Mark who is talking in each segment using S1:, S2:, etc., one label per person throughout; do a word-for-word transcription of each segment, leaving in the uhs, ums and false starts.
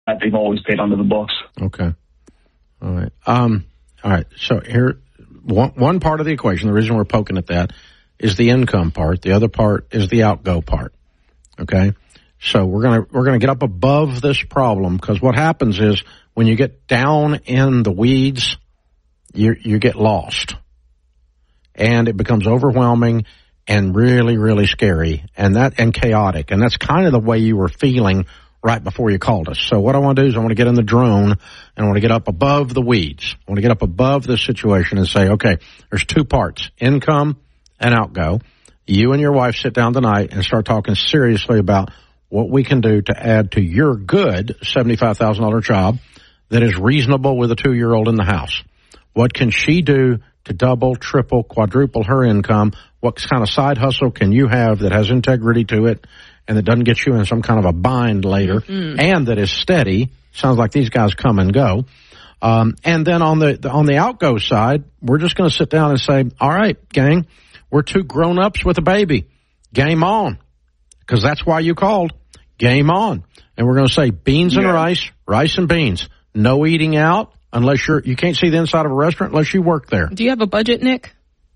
S1: they've always paid under the books.
S2: Okay. All right. Um, all right. So here, one, one part of the equation, the reason we're poking at that, is the income part. The other part is the outgo part. Okay. So we're gonna we're gonna get up above this problem, because what happens is when you get down in the weeds, you you get lost, and it becomes overwhelming and really really scary and that and chaotic, and that's kind of the way you were feeling right before you called us. So what I want to do is I want to get in the drone and I want to get up above the weeds. I want to get up above this situation and say, okay, there's two parts: income and outgo. You and your wife sit down tonight and start talking seriously about what we can do to add to your good seventy-five thousand dollars job that is reasonable with a two-year-old in the house. What can she do to double, triple, quadruple her income? What kind of side hustle can you have that has integrity to it and that doesn't get you in some kind of a bind later, mm-hmm. and that is steady? Sounds like these guys come and go. Um, and then on the on the outgo side, we're just going to sit down and say, all right, gang, we're two grown-ups with a baby. Game on, because that's why you called. Game on. And we're going to say beans and yeah. rice, rice and beans. No eating out unless you're, you can't see the inside of a restaurant unless you work there.
S3: Do you have a budget, Nick?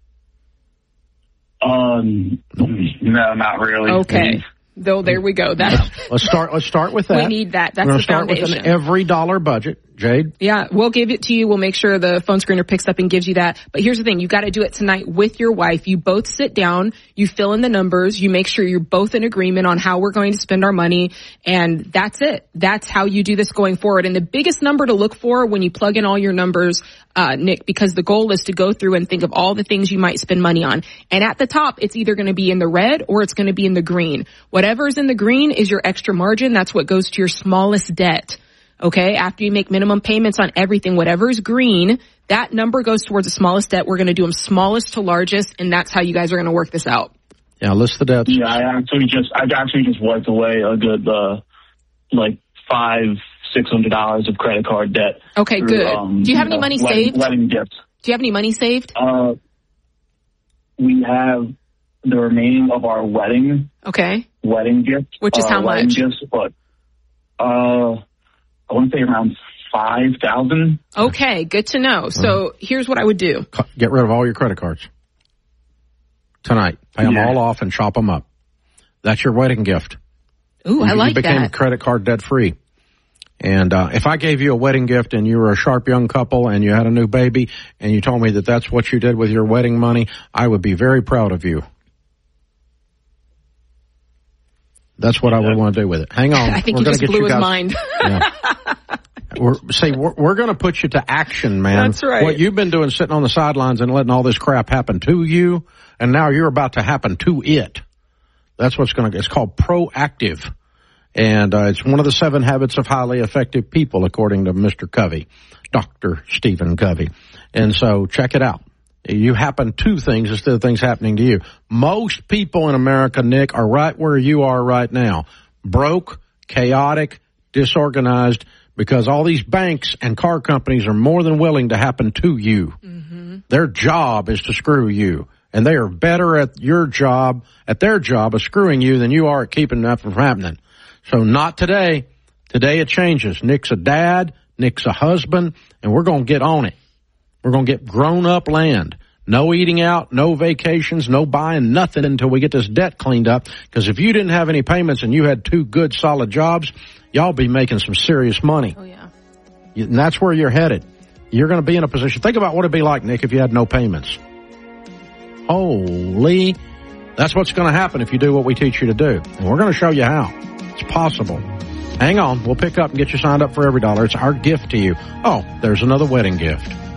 S1: Um, no, not really.
S3: Okay. Though there we go. That
S2: let's start. Let's start with that.
S3: We need that. That's
S2: we're
S3: the
S2: start
S3: foundation.
S2: With an every dollar budget, Jade.
S3: Yeah, we'll give it to you. We'll make sure the phone screener picks up and gives you that. But here's the thing: you got to do it tonight with your wife. You both sit down. You fill in the numbers. You make sure you're both in agreement on how we're going to spend our money, and that's it. That's how you do this going forward. And the biggest number to look for when you plug in all your numbers, uh, Nick, because the goal is to go through and think of all the things you might spend money on. And at the top, it's either going to be in the red or it's going to be in the green. Whatever's in the green is your extra margin. That's what goes to your smallest debt. Okay. After you make minimum payments on everything, whatever's green, that number goes towards the smallest debt. We're going to do them smallest to largest, and that's how you guys are going to work this out.
S2: Yeah. List the debts.
S1: Yeah. I actually just, I actually just wiped away a good, uh, like five, six hundred dollars of credit card debt.
S3: Okay.
S1: Through,
S3: good.
S1: um,
S3: do you have
S1: you
S3: any
S1: know,
S3: money
S1: wedding,
S3: saved?
S1: Wedding gifts.
S3: Do you have any money saved?
S1: Uh, we have the remaining of our wedding.
S3: Okay.
S1: Wedding gifts.
S3: Which is
S1: uh,
S3: how
S1: wedding
S3: much?
S1: Gifts, but, uh, I want to say around five thousand.
S3: Okay, good to know. So mm-hmm. here's what I would do.
S2: Get rid of all your credit cards tonight. Pay them yeah. all off and chop them up. That's your wedding gift.
S3: Ooh, I
S2: you,
S3: like
S2: you became
S3: that.
S2: credit card debt free. And uh, if I gave you a wedding gift and you were a sharp young couple and you had a new baby and you told me that that's what you did with your wedding money, I would be very proud of you. That's what I would want to do with it. Hang on.
S3: I think
S2: we're
S3: you just
S2: get
S3: blew
S2: you
S3: his
S2: guys,
S3: mind.
S2: Yeah. We're, see, we're, we're going to put you to action, man.
S3: That's right.
S2: What you've been doing sitting on the sidelines and letting all this crap happen to you, and now you're about to happen to it. That's what's going to, it's called proactive. And uh, it's one of the seven habits of highly effective people, according to Mister Covey, Doctor Stephen Covey. And so check it out. You happen to things instead of things happening to you. Most people in America, Nick, are right where you are right now. Broke, chaotic, disorganized, because all these banks and car companies are more than willing to happen to you. Mm-hmm. Their job is to screw you. And they are better at your job, at their job of screwing you than you are at keeping that from happening. So not today. Today it changes. Nick's a dad, Nick's a husband, and we're going to get on it. We're going to get grown-up land. No eating out, no vacations, no buying nothing until we get this debt cleaned up. Because if you didn't have any payments and you had two good, solid jobs, y'all be making some serious money.
S3: Oh, yeah.
S2: And that's where you're headed. You're going to be in a position. Think about what it'd be like, Nick, if you had no payments. Holy. That's what's going to happen if you do what we teach you to do. And we're going to show you how. It's possible. Hang on. We'll pick up and get you signed up for every dollar. It's our gift to you. Oh, there's another wedding gift.